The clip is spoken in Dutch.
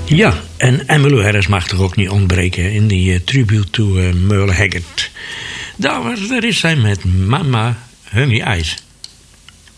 Ja, en Emmylou Harris mag er ook niet ontbreken in die tribute to Merle Haggard. Daar is zij met Mama Honey Eyes.